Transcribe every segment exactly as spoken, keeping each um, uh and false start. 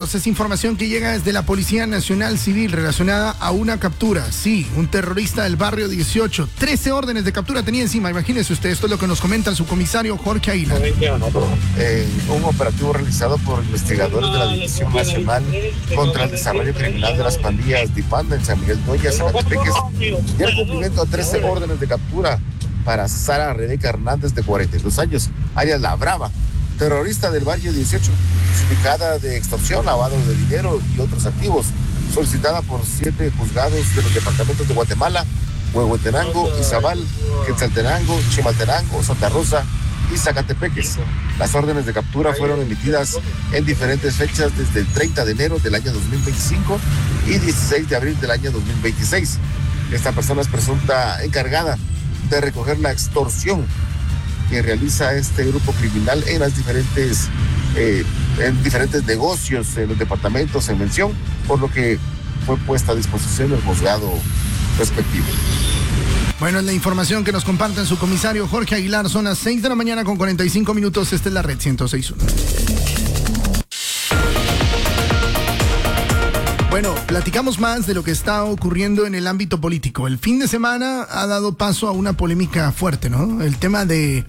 amigos, es información que llega desde la Policía Nacional Civil relacionada a una captura. Sí, un terrorista del barrio dieciocho. trece órdenes de captura tenía encima. Imagínense usted, esto es lo que nos comenta el subcomisario Jorge Aguilar. Eh, un operativo realizado por investigadores de la División Nacional contra el Desarrollo Criminal de las Pandillas Dipanda en San Miguel Toya, Zacatepeques, y el cumplimiento a trece órdenes de captura para Sara Rebeca Hernández, de cuarenta y dos años, alias La Brava, terrorista del barrio dieciocho, ubicada de extorsión, lavado de dinero y otros activos, solicitada por siete juzgados de los departamentos de Guatemala, Huehuetenango, Izabal, Quetzaltenango, Chimaltenango, Santa Rosa y Zacatepeques. Las órdenes de captura fueron emitidas en diferentes fechas desde el treinta de enero del año dos mil veinticinco y dieciséis de abril del año dos mil veintiséis. Esta persona es presunta encargada de recoger la extorsión que realiza este grupo criminal en las diferentes eh, en diferentes negocios en los departamentos en mención, por lo que fue puesta a disposición del juzgado respectivo. Bueno, es la información que nos comparte su comisario Jorge Aguilar. Son las seis de la mañana con cuarenta y cinco minutos. Esta es la red ciento seis punto uno. Bueno, platicamos más de lo que está ocurriendo en el ámbito político. El fin de semana ha dado paso a una polémica fuerte, ¿no? El tema de...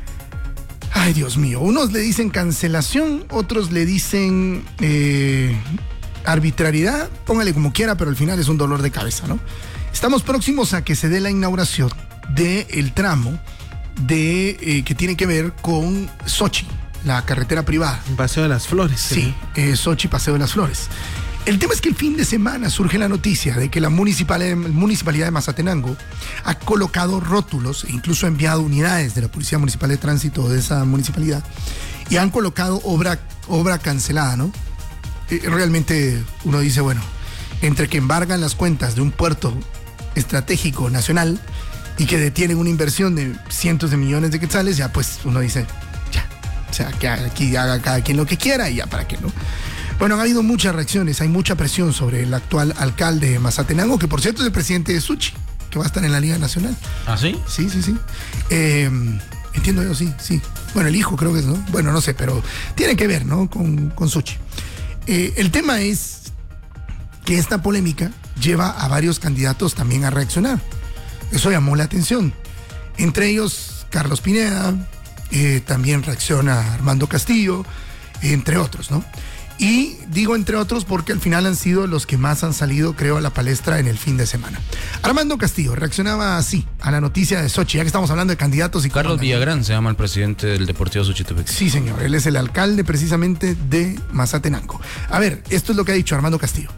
Ay, Dios mío. Unos le dicen cancelación, otros le dicen eh, arbitrariedad. Póngale como quiera, pero al final es un dolor de cabeza, ¿no? Estamos próximos a que se dé la inauguración del tramo de eh, que tiene que ver con Sochi, la carretera privada. Paseo de las Flores. Sí, eh, Sochi, Paseo de las Flores. El tema es que el fin de semana surge la noticia de que la municipalidad, municipalidad de Mazatenango ha colocado rótulos e incluso ha enviado unidades de la Policía Municipal de Tránsito de esa municipalidad y han colocado obra, obra cancelada, ¿no? Eh, realmente uno dice, bueno, entre que embargan las cuentas de un puerto estratégico nacional y que detienen una inversión de cientos de millones de quetzales, ya pues uno dice, ya, o sea, que aquí haga cada quien lo que quiera y ya para qué, ¿no? Bueno, han habido muchas reacciones, hay mucha presión sobre el actual alcalde de Mazatenango, que por cierto es el presidente de Suchi, que va a estar en la Liga Nacional. ¿Ah, sí? Sí, sí, sí. Eh, entiendo yo, sí, sí. Bueno, el hijo creo que es, ¿no? Bueno, no sé, pero tiene que ver, ¿no? Con, con Suchi. Eh, el tema es que esta polémica lleva a varios candidatos también a reaccionar. Eso llamó la atención. Entre ellos, Carlos Pineda, eh, también reacciona Armando Castillo, entre otros, ¿no? Y digo entre otros porque al final han sido los que más han salido, creo, a la palestra en el fin de semana. Armando Castillo reaccionaba así a la noticia de Sochi, ya que estamos hablando de candidatos y... Carlos Villagrán se llama el presidente del Deportivo Suchitepeques. Sí, señor, él es el alcalde precisamente de Mazatenango. A ver, esto es lo que ha dicho Armando Castillo.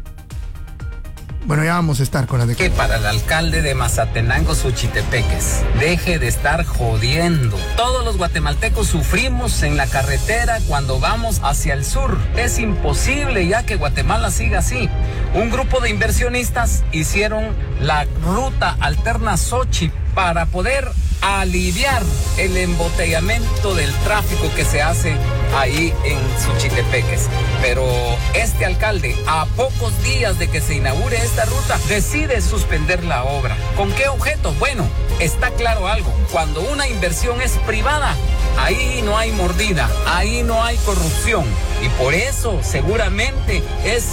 Bueno, ya vamos a estar con la de... Que para el alcalde de Mazatenango, Suchitepeques, deje de estar jodiendo. Todos los guatemaltecos sufrimos en la carretera cuando vamos hacia el sur. Es imposible ya que Guatemala siga así. Un grupo de inversionistas hicieron la ruta alterna Sochi para poder aliviar el embotellamiento del tráfico que se hace ahí en Suchitepeques. Pero este alcalde, a pocos días de que se inaugure esta ruta, decide suspender la obra. ¿Con qué objeto? Bueno, está claro algo. Cuando una inversión es privada, ahí no hay mordida, ahí no hay corrupción. Y por eso seguramente es